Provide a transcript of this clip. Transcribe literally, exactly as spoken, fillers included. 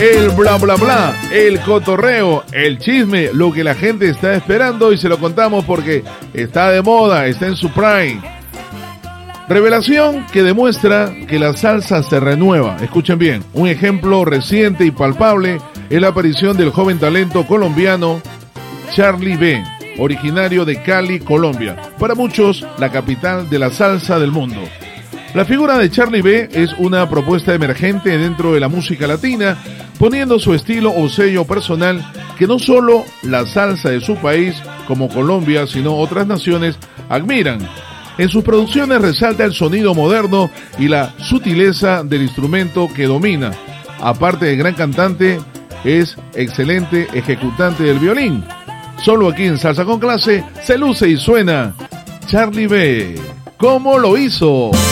El bla bla bla, el cotorreo, el chisme, lo que la gente está esperando y se lo contamos porque está de moda, está en su prime. Revelación que demuestra que la salsa se renueva. Escuchen bien, un ejemplo reciente y palpable es la aparición del joven talento colombiano Charly B, originario de Cali, Colombia. Para muchos, la capital de la salsa del mundo. La figura de Charly B es una propuesta emergente dentro de la música latina, poniendo su estilo o sello personal que no solo la salsa de su país, como Colombia, sino otras naciones, admiran. En sus producciones resalta el sonido moderno y la sutileza del instrumento que domina. Aparte de gran cantante, es excelente ejecutante del violín. Solo aquí en Salsa con Clase se luce y suena Charly B. ¿Cómo lo hizo?